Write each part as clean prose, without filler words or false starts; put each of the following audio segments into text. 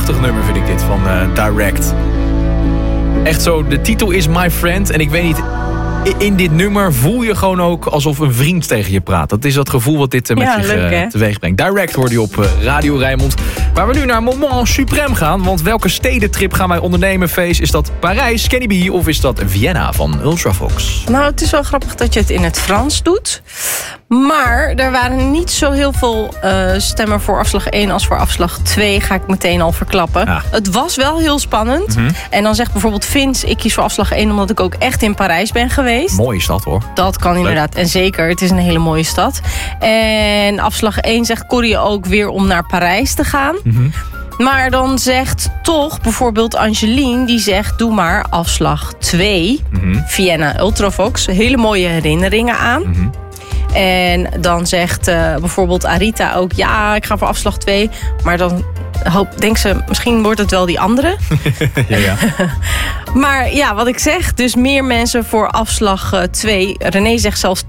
prachtig nummer vind ik dit van Direct. Echt zo, de titel is My Friend. En ik weet niet, in dit nummer voel je gewoon ook alsof een vriend tegen je praat. Dat is dat gevoel wat dit met zich teweeg brengt. Direct hoorde je op Radio Rijnmond. Waar we nu naar Moment Suprême gaan. Want welke stedentrip gaan wij ondernemen, Fees? Is dat Parijs, Kenny B of is dat Vienna van Ultravox? Nou, het is wel grappig dat je het in het Frans doet. Maar er waren niet zo heel veel stemmen voor afslag 1 als voor afslag 2. Ga ik meteen al verklappen. Ja. Het was wel heel spannend. Mm-hmm. En dan zegt bijvoorbeeld Vince, ik kies voor afslag 1 omdat ik ook echt in Parijs ben geweest. Mooie stad hoor. Dat kan inderdaad. En zeker, het is een hele mooie stad. En afslag 1 zegt Corrie ook weer om naar Parijs te gaan. Mm-hmm. Maar dan zegt toch bijvoorbeeld Angeline, die zegt doe maar afslag 2. Mm-hmm. Vienna Ultravox. Hele mooie herinneringen aan. Mm-hmm. En dan zegt bijvoorbeeld Arita ook, ja, ik ga voor afslag 2. Maar dan denkt ze, misschien wordt het wel die andere. ja. Maar ja, wat ik zeg, dus meer mensen voor afslag 2. René zegt zelfs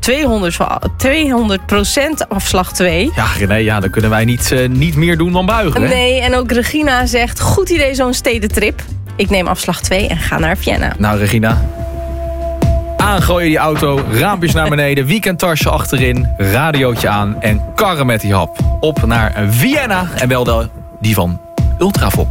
200% afslag 2. Ja, René, dan kunnen wij niet meer doen dan buigen. Hè? Nee, en ook Regina zegt, goed idee zo'n stedentrip. Ik neem afslag 2 en ga naar Vienna. Nou, Regina, aangooien die auto, raampjes naar beneden, weekendtasje achterin, radiootje aan en karren met die hap. Op naar Vienna en wel die van Ultravox.